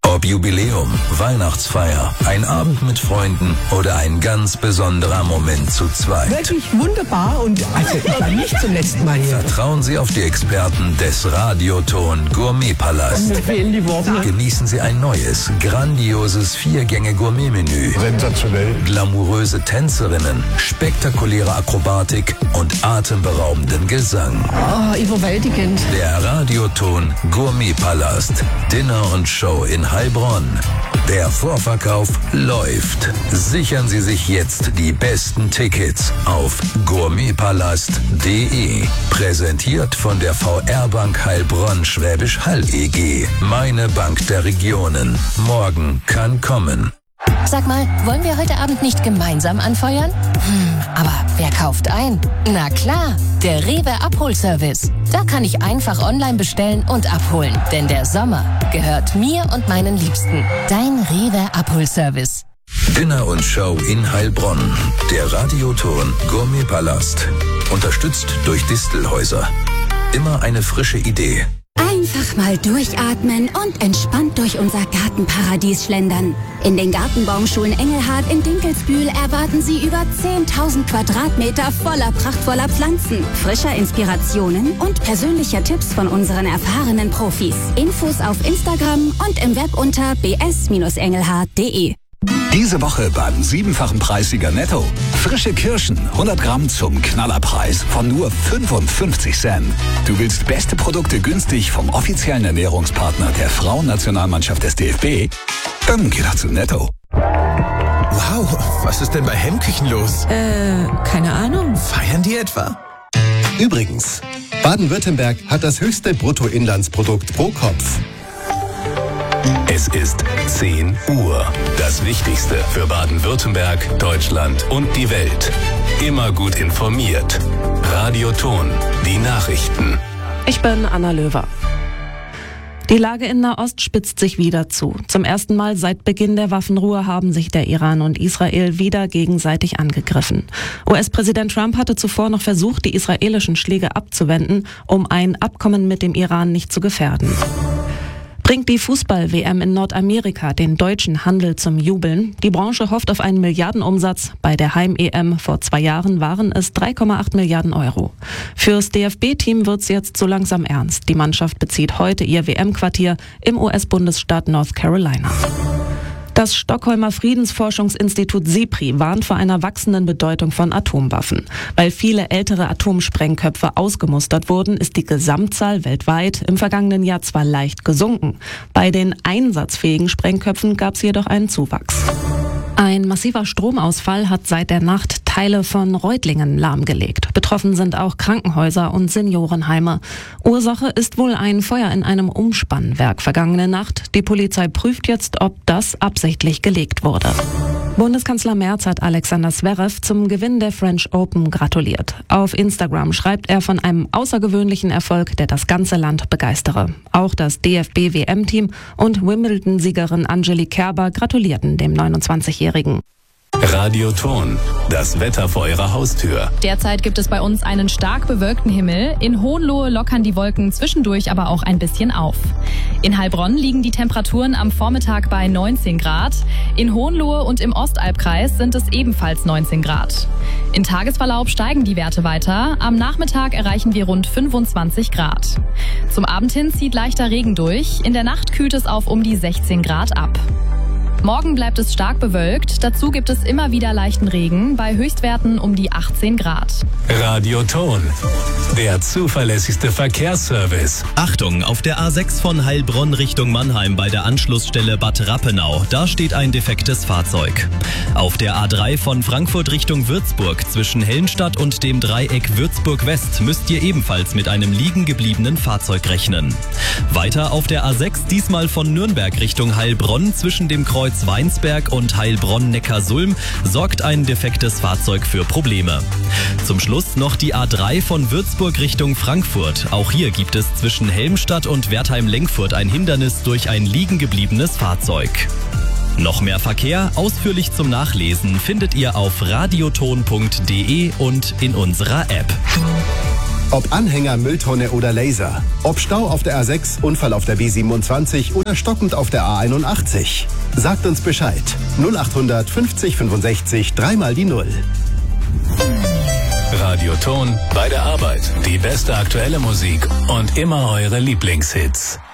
Ob Jubiläum, Weihnachtsfeier, ein Abend mit Freunden oder ein ganz besonderer Moment zu zweit. Wirklich wunderbar und also ich war nicht zum letzten Mal hier. Vertrauen Sie auf die Experten des Radioton Gourmetpalast. Mir fehlen die Worte. Genießen Sie ein neues, grandioses 4-Gänge-Gourmet-Menü. Sensationell. Glamouröse Tänzerinnen, spektakuläre Akrobatik und atemberaubenden Gesang. Oh, überwältigend. Der Radioton Gourmetpalast. Dinner und Show in Heilbronn. Der Vorverkauf läuft. Sichern Sie sich jetzt die besten Tickets auf gourmetpalast.de. Präsentiert von der VR Bank Heilbronn Schwäbisch Hall EG. Meine Bank der Regionen. Morgen kann kommen. Sag mal, wollen wir heute Abend nicht gemeinsam anfeuern? Aber wer kauft ein? Na klar, der Rewe Abholservice. Da kann ich einfach online bestellen und abholen. Denn der Sommer gehört mir und meinen Liebsten. Dein Rewe Abholservice. Dinner und Show in Heilbronn. Der Radioton Gourmetpalast. Unterstützt durch Distelhäuser. Immer eine frische Idee. Einfach mal durchatmen und entspannt durch unser Gartenparadies schlendern. In den Gartenbaumschulen Engelhard in Dinkelsbühl erwarten Sie über 10.000 Quadratmeter voller prachtvoller Pflanzen, frischer Inspirationen und persönlicher Tipps von unseren erfahrenen Profis. Infos auf Instagram und im Web unter bs-engelhard.de. Diese Woche beim 7-fachen Preissieger Netto. Frische Kirschen, 100 Gramm zum Knallerpreis von nur 55 Cent. Du willst beste Produkte günstig vom offiziellen Ernährungspartner der Frauennationalmannschaft des DFB? Dann geh doch zu Netto. Wow, was ist denn bei Hemmküchen los? Keine Ahnung. Feiern die etwa? Übrigens, Baden-Württemberg hat das höchste Bruttoinlandsprodukt pro Kopf. Es ist 10 Uhr. Das Wichtigste für Baden-Württemberg, Deutschland und die Welt. Immer gut informiert. Radioton, die Nachrichten. Ich bin Anna Löwer. Die Lage in Nahost spitzt sich wieder zu. Zum ersten Mal seit Beginn der Waffenruhe haben sich der Iran und Israel wieder gegenseitig angegriffen. US-Präsident Trump hatte zuvor noch versucht, die israelischen Schläge abzuwenden, um ein Abkommen mit dem Iran nicht zu gefährden. Bringt die Fußball-WM in Nordamerika den deutschen Handel zum Jubeln? Die Branche hofft auf einen Milliardenumsatz. Bei der Heim-EM vor 2 Jahren waren es 3,8 Milliarden Euro. Fürs DFB-Team wird's jetzt so langsam ernst. Die Mannschaft bezieht heute ihr WM-Quartier im US-Bundesstaat North Carolina. Das Stockholmer Friedensforschungsinstitut SIPRI warnt vor einer wachsenden Bedeutung von Atomwaffen. Weil viele ältere Atomsprengköpfe ausgemustert wurden, ist die Gesamtzahl weltweit im vergangenen Jahr zwar leicht gesunken. Bei den einsatzfähigen Sprengköpfen gab es jedoch einen Zuwachs. Ein massiver Stromausfall hat seit der Nacht Teile von Reutlingen lahmgelegt. Betroffen sind auch Krankenhäuser und Seniorenheime. Ursache ist wohl ein Feuer in einem Umspannwerk vergangene Nacht. Die Polizei prüft jetzt, ob das absichtlich gelegt wurde. Bundeskanzler Merz hat Alexander Zverev zum Gewinn der French Open gratuliert. Auf Instagram schreibt er von einem außergewöhnlichen Erfolg, der das ganze Land begeistere. Auch das DFB-WM-Team und Wimbledon-Siegerin Angelique Kerber gratulierten dem 29-Jährigen. Radioton, das Wetter vor Ihrer Haustür. Derzeit gibt es bei uns einen stark bewölkten Himmel. In Hohenlohe lockern die Wolken zwischendurch aber auch ein bisschen auf. In Heilbronn liegen die Temperaturen am Vormittag bei 19 Grad. In Hohenlohe und im Ostalbkreis sind es ebenfalls 19 Grad. In Tagesverlauf steigen die Werte weiter. Am Nachmittag erreichen wir rund 25 Grad. Zum Abend hin zieht leichter Regen durch. In der Nacht kühlt es auf um die 16 Grad ab. Morgen bleibt es stark bewölkt. Dazu gibt es immer wieder leichten Regen bei Höchstwerten um die 18 Grad. Radioton, der zuverlässigste Verkehrsservice. Achtung, auf der A6 von Heilbronn Richtung Mannheim bei der Anschlussstelle Bad Rappenau. Da steht ein defektes Fahrzeug. Auf der A3 von Frankfurt Richtung Würzburg zwischen Helmstadt und dem Dreieck Würzburg West müsst ihr ebenfalls mit einem liegen gebliebenen Fahrzeug rechnen. Weiter auf der A6, diesmal von Nürnberg Richtung Heilbronn zwischen dem Kreuz Weinsberg und Heilbronn-Neckarsulm sorgt ein defektes Fahrzeug für Probleme. Zum Schluss noch die A3 von Würzburg Richtung Frankfurt. Auch hier gibt es zwischen Helmstadt und Wertheim-Lenkfurt ein Hindernis durch ein liegen gebliebenes Fahrzeug. Noch mehr Verkehr, ausführlich zum Nachlesen, findet ihr auf radioton.de und in unserer App. Ob Anhänger, Mülltonne oder Laser. Ob Stau auf der A6, Unfall auf der B27 oder stockend auf der A81. Sagt uns Bescheid. 0800 50 65 3 die 0. Radioton bei der Arbeit. Die beste aktuelle Musik und immer eure Lieblingshits.